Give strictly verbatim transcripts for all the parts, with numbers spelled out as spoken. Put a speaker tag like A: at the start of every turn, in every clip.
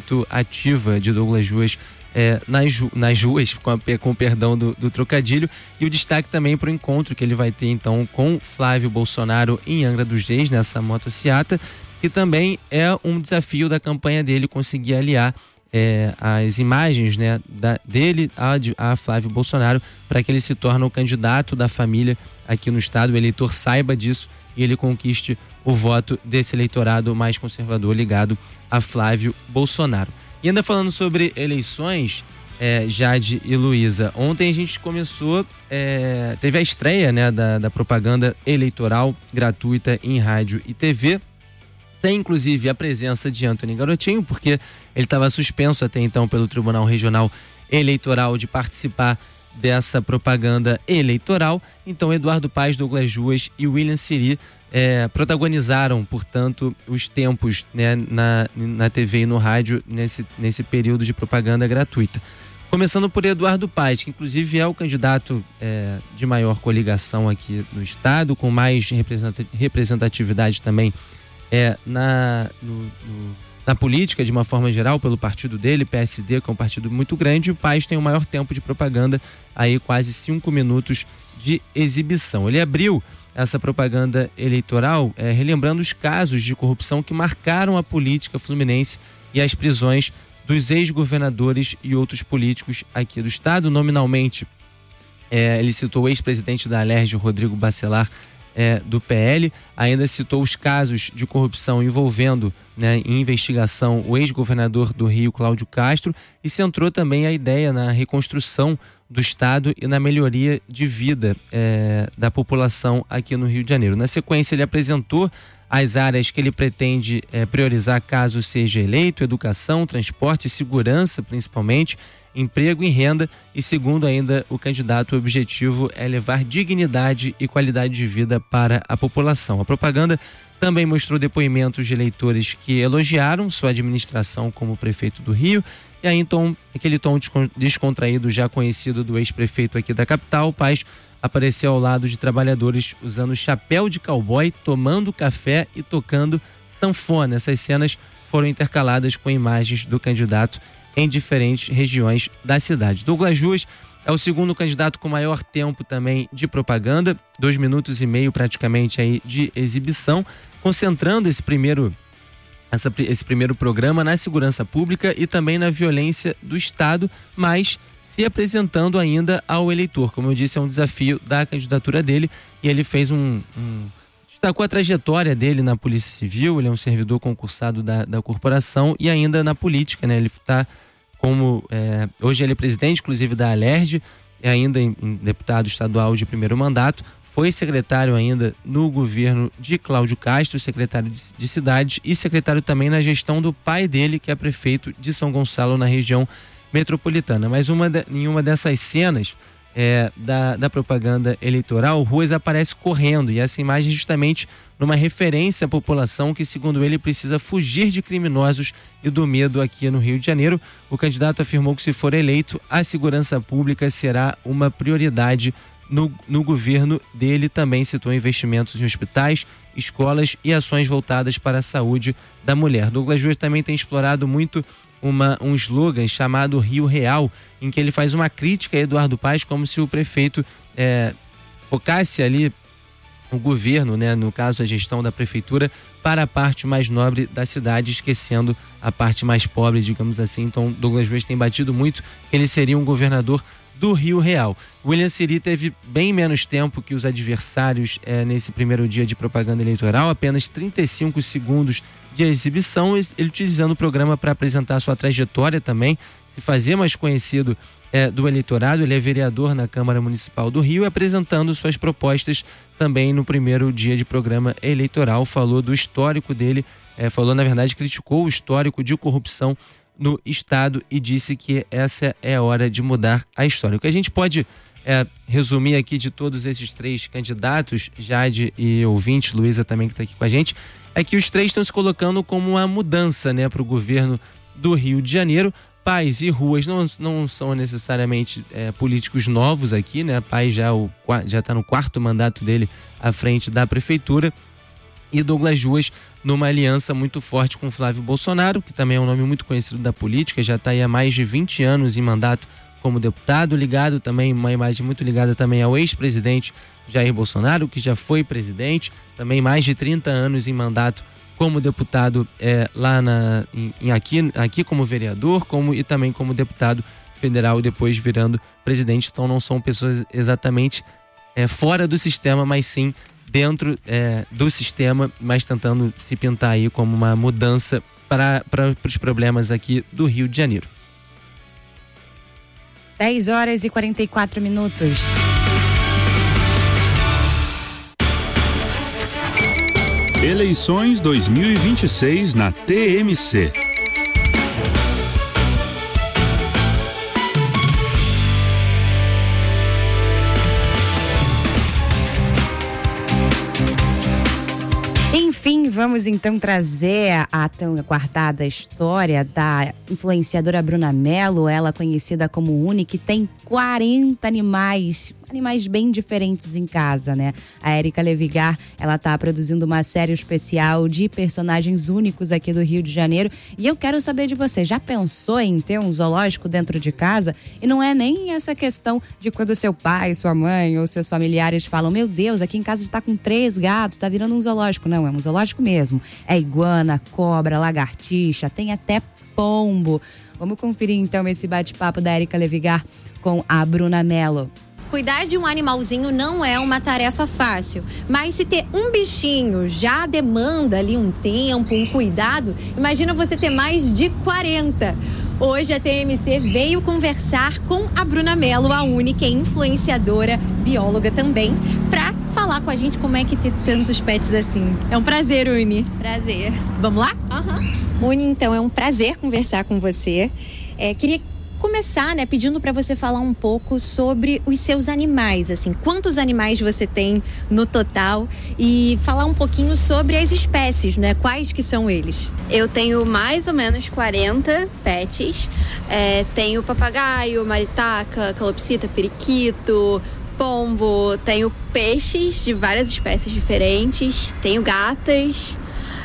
A: muito ativa de Douglas Ruas é, nas, nas ruas, com, a, com o perdão do, do trocadilho, e o destaque também para o encontro que ele vai ter então com Flávio Bolsonaro em Angra dos Reis, nessa motociata, que também é um desafio da campanha dele conseguir aliar É, as imagens, né, da, dele a, a Flávio Bolsonaro, para que ele se torne o candidato da família aqui no estado, o eleitor saiba disso e ele conquiste o voto desse eleitorado mais conservador ligado a Flávio Bolsonaro. E ainda falando sobre eleições, é, Jade e Luísa, ontem a gente começou, é, teve a estreia, né, da, da propaganda eleitoral gratuita em rádio e T V. Tem inclusive a presença de Antony Garotinho, porque ele estava suspenso até então pelo Tribunal Regional Eleitoral de participar dessa propaganda eleitoral. Então Eduardo Paes, Douglas Ruas e William Siri é, protagonizaram, portanto, os tempos, né, na, na T V e no rádio nesse, nesse período de propaganda gratuita. Começando por Eduardo Paes, que inclusive é o candidato é, de maior coligação aqui no estado, com mais representatividade também É, na, no, no, na política de uma forma geral, pelo partido dele, P S D, que é um partido muito grande. O Paes tem o maior tempo de propaganda, aí quase cinco minutos de exibição. Ele abriu essa propaganda eleitoral é, relembrando os casos de corrupção que marcaram a política fluminense e as prisões dos ex-governadores e outros políticos aqui do estado. Nominalmente, é, ele citou o ex-presidente da Alerj, Rodrigo Bacelar, É, do P L, ainda citou os casos de corrupção envolvendo, né, em investigação, o ex-governador do Rio, Cláudio Castro, e centrou também a ideia na reconstrução do estado e na melhoria de vida é, da população aqui no Rio de Janeiro. Na sequência, ele apresentou as áreas que ele pretende é, priorizar caso seja eleito: educação, transporte, segurança principalmente, emprego e renda. E segundo ainda o candidato, o objetivo é levar dignidade e qualidade de vida para a população. A propaganda também mostrou depoimentos de eleitores que elogiaram sua administração como prefeito do Rio, e aí então aquele tom descontraído já conhecido do ex-prefeito aqui da capital. Paes apareceu ao lado de trabalhadores usando chapéu de cowboy, tomando café e tocando sanfona. Essas cenas foram intercaladas com imagens do candidato em diferentes regiões da cidade. Douglas Ruas é o segundo candidato com maior tempo também de propaganda, dois minutos e meio praticamente aí de exibição, concentrando esse primeiro, essa, esse primeiro programa na segurança pública e também na violência do Estado, mas se apresentando ainda ao eleitor. Como eu disse, é um desafio da candidatura dele, e ele fez um... um destacou a trajetória dele na Polícia Civil. Ele é um servidor concursado da, da corporação e ainda na política, né? Ele está como... É, hoje ele é presidente, inclusive, da Alerj, é ainda em, em deputado estadual de primeiro mandato, foi secretário ainda no governo de Cláudio Castro, secretário de, de cidades, e secretário também na gestão do pai dele, que é prefeito de São Gonçalo, na região metropolitana. Mas uma de, em uma dessas cenas é, da, da propaganda eleitoral, Ruas aparece correndo, e essa imagem justamente numa referência à população que, segundo ele, precisa fugir de criminosos e do medo aqui no Rio de Janeiro. O candidato afirmou que, se for eleito, a segurança pública será uma prioridade no, no governo dele. Também citou investimentos em hospitais, escolas e ações voltadas para a saúde da mulher. Douglas Ruas também tem explorado muito Uma, um slogan chamado Rio Real, em que ele faz uma crítica a Eduardo Paes, como se o prefeito é, focasse ali o governo, né, no caso a gestão da prefeitura, para a parte mais nobre da cidade, esquecendo a parte mais pobre, digamos assim. Então Douglas Ruas tem batido muito que ele seria um governador do Rio Real. William Siri teve bem menos tempo que os adversários é, nesse primeiro dia de propaganda eleitoral, apenas trinta e cinco segundos de exibição, ele utilizando o programa para apresentar sua trajetória também, se fazer mais conhecido é, do eleitorado. Ele é vereador na Câmara Municipal do Rio, apresentando suas propostas também no primeiro dia de programa eleitoral. Falou do histórico dele, é, falou, na verdade, criticou o histórico de corrupção no estado e disse que essa é a hora de mudar a história. O que a gente pode é, resumir aqui de todos esses três candidatos, Jade e ouvinte, Luísa também que está aqui com a gente, é que os três estão se colocando como uma mudança, né, para o governo do Rio de Janeiro. Paes e Ruas não, não são necessariamente é, políticos novos aqui, né? Paes já o, já está no quarto mandato dele à frente da prefeitura, e Douglas Ruas numa aliança muito forte com Flávio Bolsonaro, que também é um nome muito conhecido da política, já está aí há mais de vinte anos em mandato como deputado, ligado também, uma imagem muito ligada também ao ex-presidente Jair Bolsonaro, que já foi presidente, também mais de trinta anos em mandato como deputado é, lá na, em, em aqui, aqui como vereador, como, e também como deputado federal, depois virando presidente. Então não são pessoas exatamente é, fora do sistema, mas sim dentro é, do sistema, mas tentando se pintar aí como uma mudança para os problemas aqui do Rio de Janeiro.
B: dez horas e quarenta e quatro minutos.
C: Eleições dois mil e vinte e seis na T M C.
B: Enfim, vamos então trazer a tão aguardada história da influenciadora Bruna Mello, ela conhecida como Uni, que tem quarenta animais, animais bem diferentes em casa, né? A Érica Levigar, ela tá produzindo uma série especial de personagens únicos aqui do Rio de Janeiro, e eu quero saber de você, já pensou em ter um zoológico dentro de casa? E não é nem essa questão de quando seu pai, sua mãe ou seus familiares falam, meu Deus, aqui em casa está com três gatos, tá virando um zoológico. Não, é um zoológico mesmo. É iguana, cobra, lagartixa, tem até pombo. Vamos conferir então esse bate-papo da Érica Levigar com a Bruna Mello.
D: Cuidar de um animalzinho não é uma tarefa fácil, mas se ter um bichinho já demanda ali um tempo, um cuidado, imagina você ter mais de quarenta. Hoje a T M C veio conversar com a Bruna Mello, a Uni, que é influenciadora, bióloga também, pra falar com a gente como é que ter tantos pets assim. É um prazer, Uni.
E: Prazer.
D: Vamos lá?
E: Aham.
D: Uhum. Uni, então, é um prazer conversar com você. É, queria começar, né, pedindo para você falar um pouco sobre os seus animais, assim, quantos animais você tem no total e falar um pouquinho sobre as espécies, né, quais que são eles?
E: Eu tenho mais ou menos quarenta pets, é, tenho papagaio, maritaca, calopsita, periquito, pombo, tenho peixes de várias espécies diferentes, tenho gatas,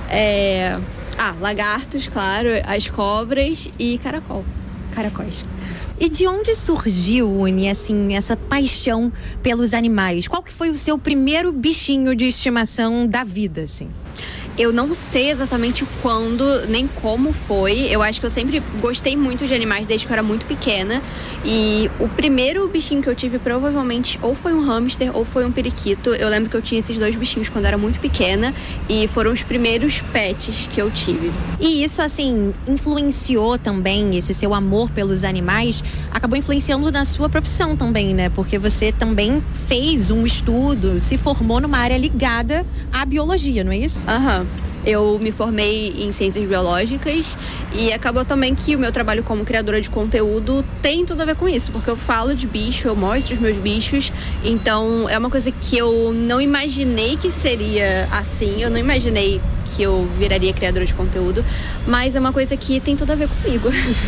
E: é, ah, lagartos, claro, as cobras e caracol. Caracóis.
D: E de onde surgiu, Uni, assim, essa paixão pelos animais? Qual que foi o seu primeiro bichinho de estimação da vida, assim?
E: Eu não sei exatamente quando, nem como foi. Eu acho que eu sempre gostei muito de animais desde que eu era muito pequena. E o primeiro bichinho que eu tive provavelmente ou foi um hamster ou foi um periquito. Eu lembro que eu tinha esses dois bichinhos quando eu era muito pequena e foram os primeiros pets que eu tive.
D: E isso, assim, influenciou também, esse seu amor pelos animais, acabou influenciando na sua profissão também, né? Porque você também fez um estudo, se formou numa área ligada à biologia, não é isso?
E: Aham. Eu me formei em ciências biológicas e acabou também que o meu trabalho como criadora de conteúdo tem tudo a ver com isso, porque eu falo de bicho, eu mostro os meus bichos, então é uma coisa que eu não imaginei que seria assim, eu não imaginei que eu viraria criadora de conteúdo, mas é uma coisa que tem tudo a ver comigo.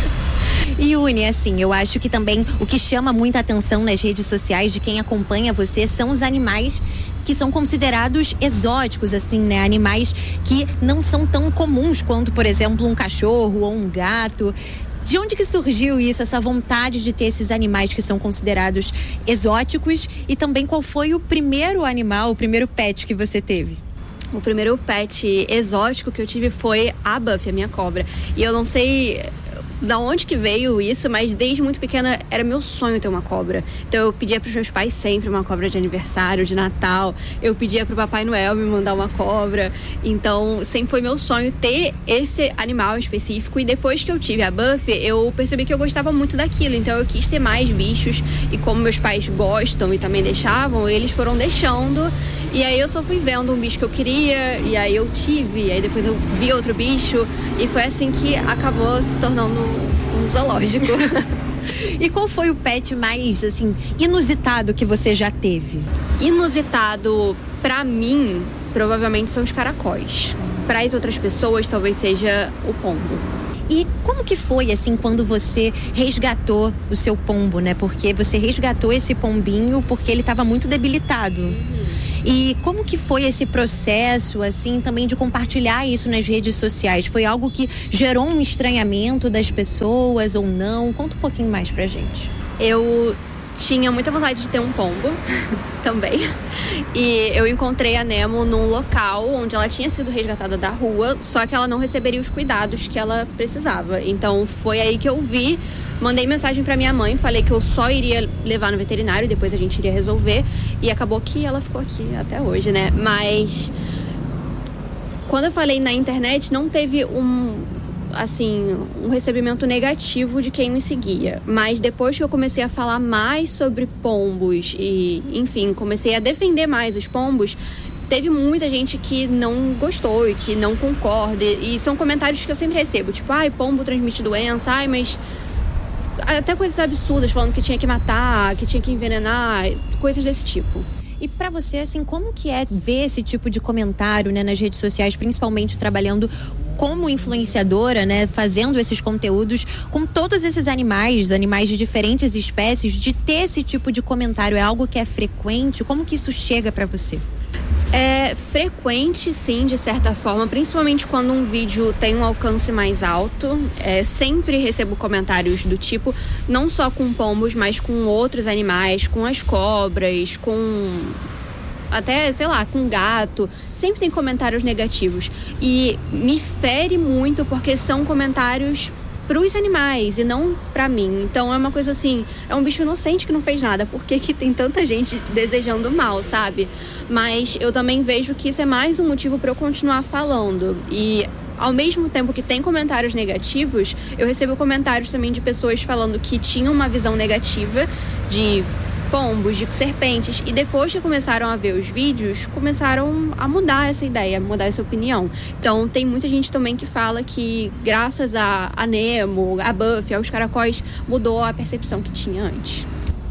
D: E Uni, assim, eu acho que também o que chama muita atenção nas redes sociais de quem acompanha você são os animais que são considerados exóticos, assim, né? Animais que não são tão comuns quanto, por exemplo, um cachorro ou um gato. De onde que surgiu isso, essa vontade de ter esses animais que são considerados exóticos? E também qual foi o primeiro animal, o primeiro pet que você teve?
E: O primeiro pet exótico que eu tive foi a Buffy, a minha cobra. E eu não sei da onde que veio isso, mas desde muito pequena era meu sonho ter uma cobra. Então eu pedia pros meus pais sempre uma cobra de aniversário, de Natal. Eu pedia pro Papai Noel me mandar uma cobra. Então sempre foi meu sonho ter esse animal específico. E depois que eu tive a Buffy, eu percebi que eu gostava muito daquilo. Então eu quis ter mais bichos. E como meus pais gostam e também deixavam, eles foram deixando. E aí eu só fui vendo um bicho que eu queria, e aí eu tive, e aí depois eu vi outro bicho, e foi assim que acabou se tornando um zoológico.
D: E qual foi o pet mais, assim, inusitado que você já teve?
E: Inusitado, pra mim, provavelmente são os caracóis. Para as outras pessoas, talvez seja o pombo.
D: E como que foi, assim, quando você resgatou o seu pombo, né? Porque você resgatou esse pombinho porque ele estava muito debilitado. Uhum. E como que foi esse processo, assim, também de compartilhar isso nas redes sociais? Foi algo que gerou um estranhamento das pessoas ou não? Conta um pouquinho mais pra gente.
E: Eu tinha muita vontade de ter um pombo também. E eu encontrei a Nemo num local onde ela tinha sido resgatada da rua, só que ela não receberia os cuidados que ela precisava. Então foi aí que eu vi, mandei mensagem pra minha mãe, falei que eu só iria levar no veterinário, depois a gente iria resolver. E acabou que ela ficou aqui até hoje, né? Mas quando eu falei na internet, não teve um... assim, um recebimento negativo de quem me seguia. Mas depois que eu comecei a falar mais sobre pombos e, enfim, comecei a defender mais os pombos, teve muita gente que não gostou e que não concorda. E são comentários que eu sempre recebo, tipo, ai, pombo transmite doença, ai, mas... até coisas absurdas, falando que tinha que matar, que tinha que envenenar, coisas desse tipo.
D: E pra você, assim, como que é ver esse tipo de comentário, né, nas redes sociais, principalmente trabalhando como influenciadora, né, fazendo esses conteúdos com todos esses animais, animais de diferentes espécies, de ter esse tipo de comentário? É algo que é frequente? Como que isso chega pra você?
E: É frequente, sim, de certa forma, principalmente quando um vídeo tem um alcance mais alto. É, sempre recebo comentários do tipo, não só com pombos, mas com outros animais, com as cobras, com até, sei lá, com gato. Sempre tem comentários negativos. E me fere muito porque são comentários para os animais e não para mim. Então é uma coisa assim, é um bicho inocente que não fez nada. Por que que tem tanta gente desejando mal, sabe? Mas eu também vejo que isso é mais um motivo para eu continuar falando. E ao mesmo tempo que tem comentários negativos, eu recebo comentários também de pessoas falando que tinham uma visão negativa de pombos, de serpentes, e depois que começaram a ver os vídeos, começaram a mudar essa ideia, mudar essa opinião. Então tem muita gente também que fala que graças a, a Nemo, a Buffy, aos caracóis, mudou a percepção que tinha antes.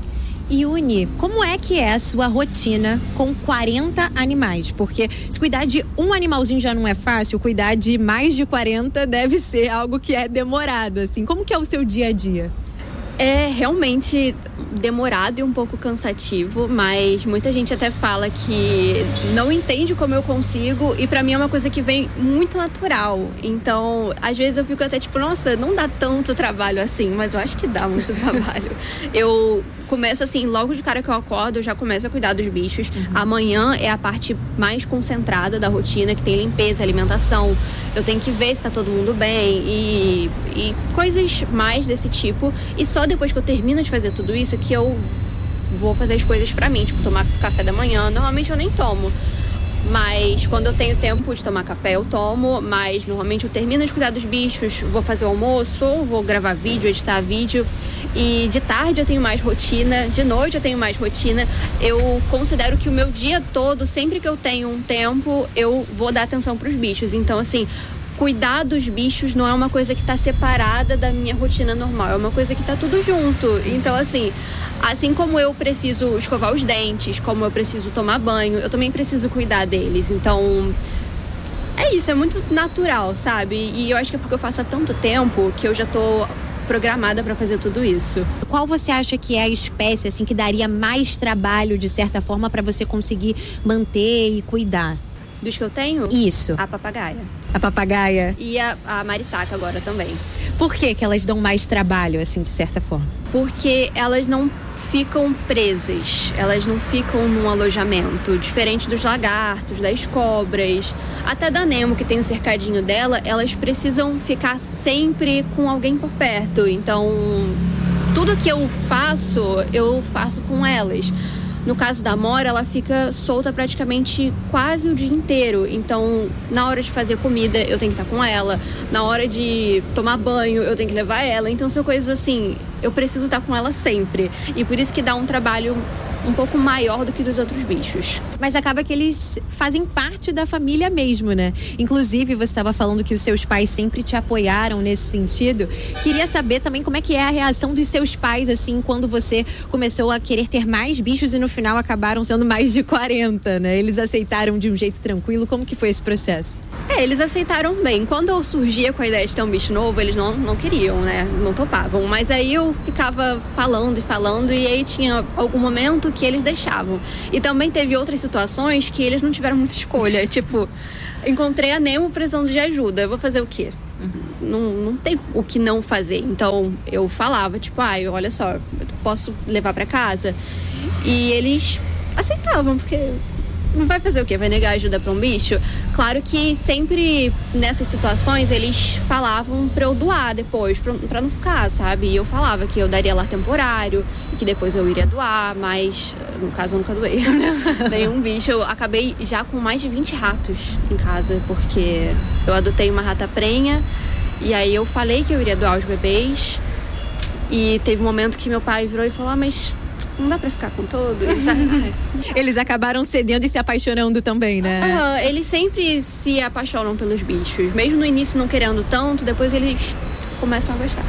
D: Yuni, como é que é a sua rotina com quarenta animais? Porque se cuidar de um animalzinho já não é fácil, cuidar de mais de quarenta deve ser algo que é demorado, assim. Como que é o seu dia a dia?
E: É realmente demorado e um pouco cansativo, mas muita gente até fala que não entende como eu consigo, e pra mim é uma coisa que vem muito natural. Então, às vezes eu fico até tipo, nossa, não dá tanto trabalho assim, mas eu acho que dá muito trabalho. Eu começo assim, logo de cara que eu acordo, eu já começo a cuidar dos bichos. Uhum. Amanhã é a parte mais concentrada da rotina, que tem limpeza, alimentação. Eu tenho que ver se tá todo mundo bem e, e coisas mais desse tipo. E só depois que eu termino de fazer tudo isso que eu vou fazer as coisas pra mim, tipo tomar café da manhã. Normalmente eu nem tomo, mas quando eu tenho tempo de tomar café eu tomo. Mas normalmente eu termino de cuidar dos bichos, vou fazer o almoço, vou gravar vídeo, editar vídeo. E de tarde eu tenho mais rotina, de noite eu tenho mais rotina. Eu considero que o meu dia todo, sempre que eu tenho um tempo, eu vou dar atenção pros bichos. Então, assim, cuidar dos bichos não é uma coisa que tá separada da minha rotina normal, é uma coisa que tá tudo junto. Então, assim, assim como eu preciso escovar os dentes, como eu preciso tomar banho, eu também preciso cuidar deles. Então, é isso, é muito natural, sabe? E eu acho que é porque eu faço há tanto tempo que eu já tô programada para fazer tudo isso.
D: Qual você acha que é a espécie assim que daria mais trabalho de certa forma para você conseguir manter e cuidar?
E: Dos que eu tenho?
D: Isso.
E: A papagaia.
D: A papagaia.
E: E a, a maritaca agora também.
D: Por que que elas dão mais trabalho assim de certa forma?
E: Porque elas não ficam presas, elas não ficam num alojamento, diferente dos lagartos, das cobras, até da Nemo, que tem o cercadinho dela, elas precisam ficar sempre com alguém por perto. Então, tudo que eu faço, eu faço com elas. No caso da Mora, ela fica solta praticamente quase o dia inteiro. Então, na hora de fazer comida, eu tenho que estar com ela. Na hora de tomar banho, eu tenho que levar ela. Então, são coisas assim, eu preciso estar com ela sempre. E por isso que dá um trabalho um pouco maior do que dos outros bichos.
D: Mas acaba que eles fazem parte da família mesmo, né? Inclusive, você estava falando que os seus pais sempre te apoiaram nesse sentido. Queria saber também como é que é a reação dos seus pais, assim, quando você começou a querer ter mais bichos e no final acabaram sendo mais de quarenta, né? Eles aceitaram de um jeito tranquilo? Como que foi esse processo?
E: É, eles aceitaram bem. Quando eu surgia com a ideia de ter um bicho novo, eles não, não queriam, né? Não topavam. Mas aí eu ficava falando e falando, e aí tinha algum momento que eles deixavam. E também teve outras situações que eles não tiveram muita escolha. Tipo, encontrei a Nemo precisando de ajuda. Eu vou fazer o quê? Uhum. Não, não tem o que não fazer. Então, eu falava, tipo, ah, olha só, eu posso levar pra casa? E eles aceitavam, porque não vai fazer o quê? Vai negar ajuda pra um bicho? Claro que sempre nessas situações eles falavam pra eu doar depois, pra, pra não ficar, sabe? E eu falava que eu daria lar temporário e que depois eu iria doar, mas no caso eu nunca doei nenhum bicho. Eu acabei já com mais de vinte ratos em casa, porque eu adotei uma rata prenha e aí eu falei que eu iria doar os bebês e teve um momento que meu pai virou e falou, ah, mas não dá pra ficar com todos.
D: Eles acabaram cedendo e se apaixonando também, né?
E: Uhum, eles sempre se apaixonam pelos bichos. Mesmo no início não querendo tanto, depois eles começam a gostar.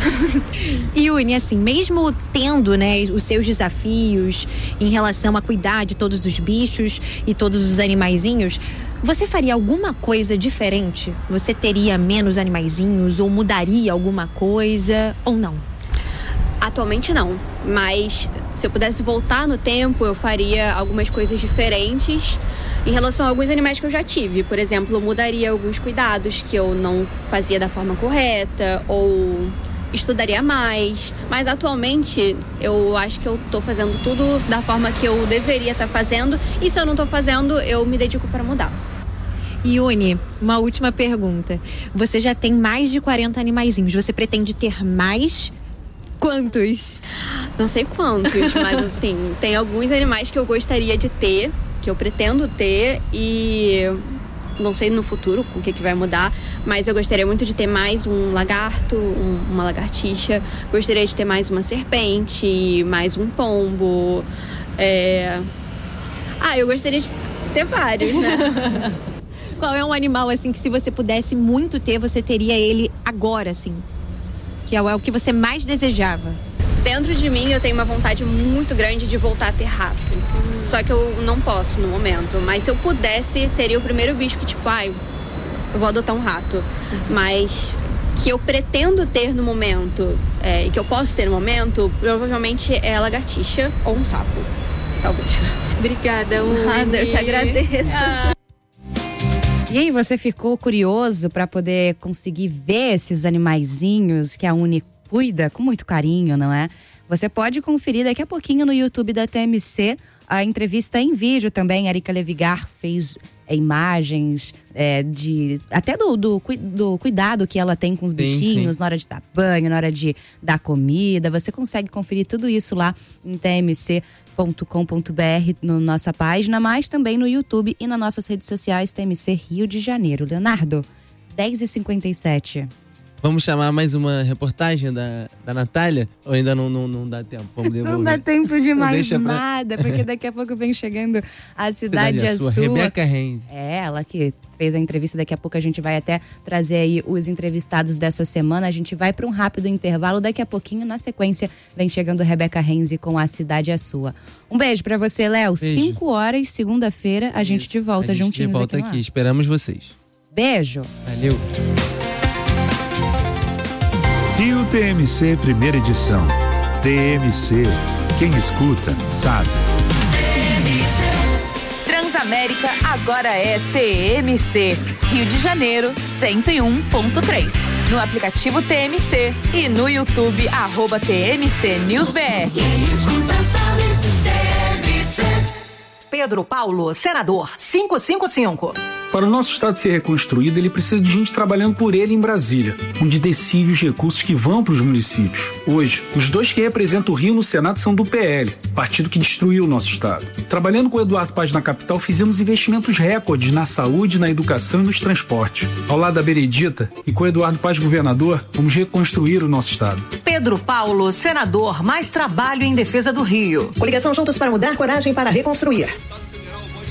D: E Uni, assim, mesmo tendo, né, os seus desafios em relação a cuidar de todos os bichos e todos os animaizinhos, você faria alguma coisa diferente? Você teria menos animaizinhos ou mudaria alguma coisa ou não?
E: Atualmente não, mas se eu pudesse voltar no tempo, eu faria algumas coisas diferentes em relação a alguns animais que eu já tive. Por exemplo, eu mudaria alguns cuidados que eu não fazia da forma correta ou estudaria mais. Mas atualmente eu acho que eu tô fazendo tudo da forma que eu deveria estar fazendo e se eu não tô fazendo, eu me dedico para mudar.
D: E Uni, uma última pergunta. Você já tem mais de quarenta animaizinhos, você pretende ter mais? Quantos?
E: Não sei quantos, mas assim, tem alguns animais que eu gostaria de ter, que eu pretendo ter e não sei no futuro o que, que vai mudar, mas eu gostaria muito de ter mais um lagarto, um, uma lagartixa, gostaria de ter mais uma serpente, mais um pombo. É... Ah, eu gostaria de ter vários, né?
D: Qual é um animal, assim, que se você pudesse muito ter, você teria ele agora, assim? Que é o que você mais desejava?
E: Dentro de mim eu tenho uma vontade muito grande de voltar a ter rato. Hum. Só que eu não posso no momento. Mas se eu pudesse, seria o primeiro bicho que tipo, ai, eu vou adotar um rato. Uhum. Mas que eu pretendo ter no momento, é, e que eu posso ter no momento, provavelmente é a lagartixa ou um sapo. Talvez.
D: Obrigada, Uni.
E: Nada, eu que agradeço. Ah.
B: E aí, você ficou curioso para poder conseguir ver esses animaizinhos que a Uni cuida com muito carinho, não é? Você pode conferir daqui a pouquinho no YouTube da T M C a entrevista em vídeo também. A Erika Levigar fez é, imagens é, de até do, do, do cuidado que ela tem com os sim, bichinhos sim. na hora de dar banho, na hora de dar comida. Você consegue conferir tudo isso lá em T M C ponto com ponto b r na no nossa página, mas também no YouTube e nas nossas redes sociais T M C Rio de Janeiro. Leonardo, dez e cinquenta e sete.
A: Vamos chamar mais uma reportagem da, da Natália? Ou ainda não, não, não dá tempo? Vamos devolver.
B: Não dá tempo de mais
A: pra...
B: nada, porque daqui a pouco vem chegando a Cidade, Cidade é Sua.
A: Rebeca Renz.
B: É, ela que fez a entrevista. Daqui a pouco a gente vai até trazer aí os entrevistados dessa semana. A gente vai para um rápido intervalo. Daqui a pouquinho, na sequência, vem chegando Rebeca Renz com a Cidade é Sua. Um beijo para você, Léo. cinco horas, segunda-feira, a gente de volta
A: a gente
B: juntinhos
A: de volta
B: aqui.
A: aqui. Esperamos vocês.
B: Beijo.
A: Valeu.
C: Rio T M C Primeira Edição. T M C. Quem escuta, sabe.
F: Transamérica agora é T M C. Rio de Janeiro, cento e um ponto três. No aplicativo T M C e no YouTube, arroba T M C News B R.
G: Quem escuta, sabe. T M C.
F: Pedro Paulo, senador, quinhentos e cinquenta e cinco.
H: Para o nosso estado ser reconstruído, ele precisa de gente trabalhando por ele em Brasília, onde decide os recursos que vão para os municípios. Hoje, os dois que representam o Rio no Senado são do P L, partido que destruiu o nosso estado. Trabalhando com o Eduardo Paz na capital, fizemos investimentos recordes na saúde, na educação e nos transportes. Ao lado da Benedita e com o Eduardo Paz governador, vamos reconstruir o nosso estado.
F: Pedro Paulo, senador, mais trabalho em defesa do Rio.
I: Coligação Juntos para Mudar, coragem para reconstruir.